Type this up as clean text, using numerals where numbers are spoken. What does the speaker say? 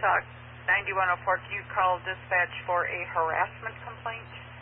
Talk 9104, you called dispatch for a harassment complaint?